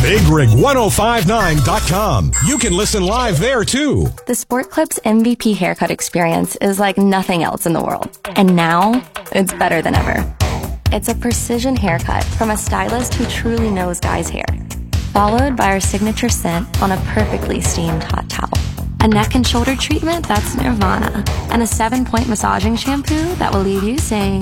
BigRig1059.com. You can listen live there, too. The Sport Clips MVP haircut experience is like nothing else in the world. And now, it's better than ever. It's a precision haircut from a stylist who truly knows guys' hair, followed by our signature scent on a perfectly steamed hot towel. A neck and shoulder treatment that's nirvana, and a 7-point massaging shampoo that will leave you saying,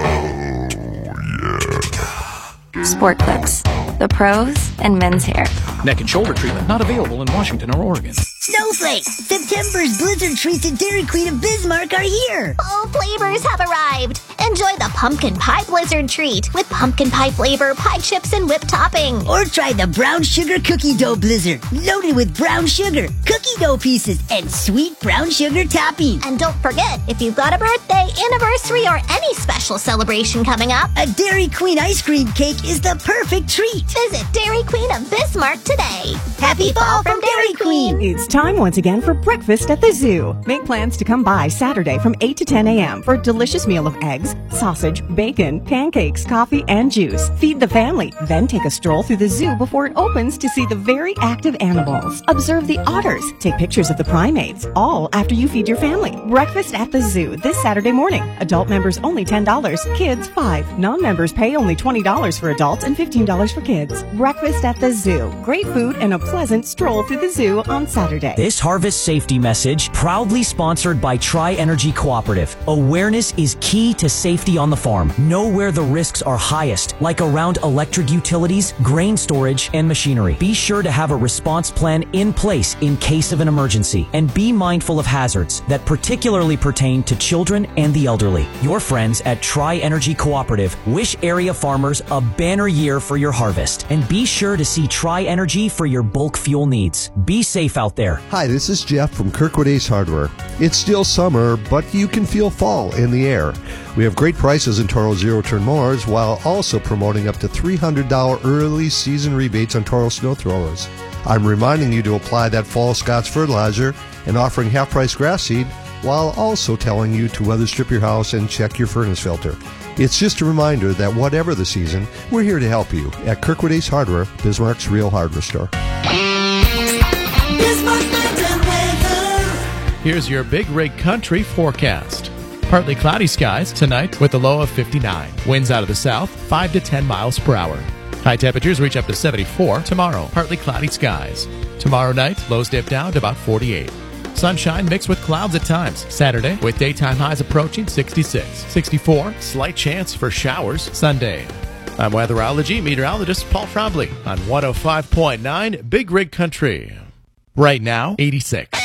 Sport Clips, the pros and men's hair. Neck and shoulder treatment not available in Washington or Oregon. Snowflakes! September's Blizzard treats at Dairy Queen of Bismarck are here! Fall flavors have arrived! Enjoy the Pumpkin Pie Blizzard treat with pumpkin pie flavor, pie chips, and whipped topping. Or try the Brown Sugar Cookie Dough Blizzard, loaded with brown sugar, cookie dough pieces, and sweet brown sugar topping. And don't forget, if you've got a birthday, anniversary, or any special celebration coming up, a Dairy Queen ice cream cake is the perfect treat. Visit Dairy Queen of Bismarck today. Happy Fall from Dairy Queen! It's time once again for breakfast at the zoo. Make plans to come by Saturday from 8 to 10 a.m. for a delicious meal of eggs, sausage, bacon, pancakes, coffee, and juice. Feed the family, then take a stroll through the zoo before it opens to see the very active animals. Observe the otters. Take pictures of the primates, all after you feed your family. Breakfast at the zoo this Saturday morning. Adult members only $10, kids $5. Non-members pay only $20 for adults and $15 for kids. Breakfast at the zoo. Great food and a pleasant stroll through the zoo on Saturday. This harvest safety message proudly sponsored by Tri-Energy Cooperative. Awareness is key to safety on the farm. Know where the risks are highest, like around electric utilities, grain storage, and machinery. Be sure to have a response plan in place in case of an emergency, and be mindful of hazards that particularly pertain to children and the elderly. Your friends at Tri-Energy Cooperative wish area farmers a banner year for your harvest, and be sure to see Tri-Energy for your bulk fuel needs. Be safe out there. Hi, this is Jeff from Kirkwood Ace Hardware. It's still summer, but you can feel fall in the air. We have great prices in Toro zero-turn mowers while also promoting up to $300 early season rebates on Toro snow throwers. I'm reminding you to apply that fall Scotts fertilizer and offering half-price grass seed while also telling you to weather strip your house and check your furnace filter. It's just a reminder that whatever the season, we're here to help you at Kirkwood Ace Hardware, Bismarck's real hardware store. Here's your Big Rig Country forecast. Partly cloudy skies tonight with a low of 59. Winds out of the south, 5 to 10 miles per hour. High temperatures reach up to 74 tomorrow. Partly cloudy skies. Tomorrow night, lows dip down to about 48. Sunshine mixed with clouds at times. Saturday, with daytime highs approaching 66. 64, slight chance for showers Sunday. I'm weatherology meteorologist Paul Trombley on 105.9 Big Rig Country. Right now, 86.